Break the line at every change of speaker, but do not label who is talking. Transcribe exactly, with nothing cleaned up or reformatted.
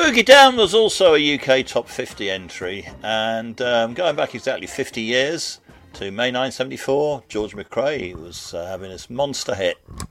Boogie Down was also a U K top fifty entry, and um, going back exactly fifty years to May nineteen seventy-four, George McRae was uh, having his monster hit.